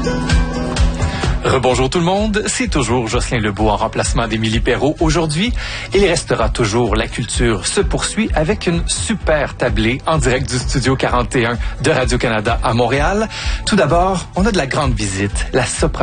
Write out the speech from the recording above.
Rebonjour tout le monde, c'est toujours Jocelyn Lebeau en remplacement d'Émilie Perrault. Aujourd'hui, il restera toujours La Culture se poursuit avec une super tablée en direct du Studio 41 de Radio-Canada à Montréal. Tout d'abord, on a de la grande visite, la soprano